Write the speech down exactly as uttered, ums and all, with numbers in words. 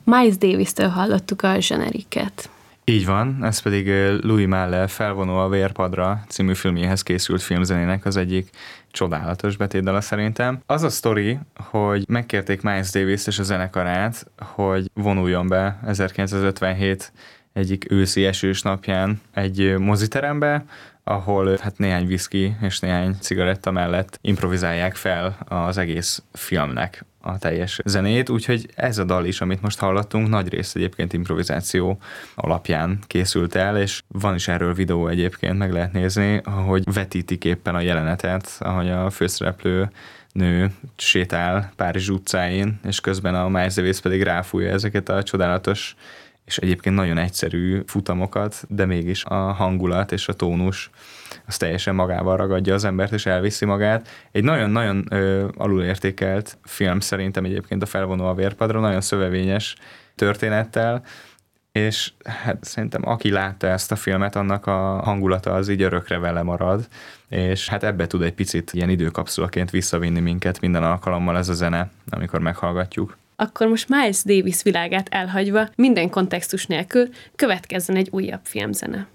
Miles Davis-től hallottuk a zseneriket. Így van, ez pedig Louis Malle Felvonó a vérpadra című filmjéhez készült filmzenének az egyik csodálatos betétdala szerintem. Az a sztori, hogy megkérték Miles Davis és a zenekarát, hogy vonuljon be ezerkilencszázötvenhét egyik őszi esős napján egy moziterembe, ahol hát néhány viszki és néhány cigaretta mellett improvizálják fel az egész filmnek a teljes zenét, úgyhogy ez a dal is, amit most hallottunk, nagy rész egyébként improvizáció alapján készült el, és van is erről videó egyébként, meg lehet nézni, ahogy vetítik éppen a jelenetet, ahogy a főszereplő nő sétál Párizs utcáin, és közben a Miles Davis pedig ráfújja ezeket a csodálatos és egyébként nagyon egyszerű futamokat, de mégis a hangulat és a tónus az teljesen magával ragadja az embert, és elviszi magát. Egy nagyon-nagyon ö, alulértékelt film szerintem egyébként a Felvonó a vérpadra, nagyon szövevényes történettel, és hát szerintem aki látta ezt a filmet, annak a hangulata az így örökre vele marad, és hát ebbe tud egy picit ilyen időkapszulaként visszavinni minket minden alkalommal ez a zene, amikor meghallgatjuk. Akkor most Miles Davis világát elhagyva, minden kontextus nélkül következzen egy újabb filmzene.